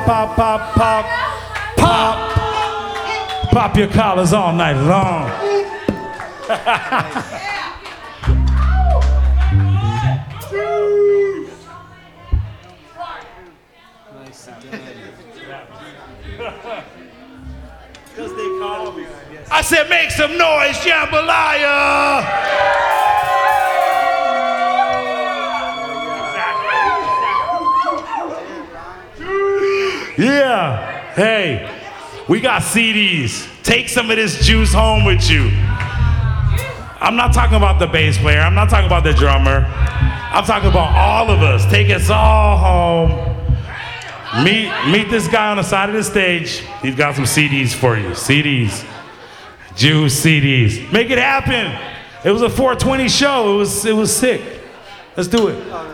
pop, pop, pop, pop. Pop your collars all night long. I said, make some noise, jambalaya! Yeah. Hey, we got CDs. Take some of this juice home with you. I'm not talking about the bass player. I'm not talking about the drummer. I'm talking about all of us. Take us all home. Meet this guy on the side of the stage. He's got some CDs for you. CDs. Juice CDs. Make it happen. It was a 420 show. It was sick. Let's do it.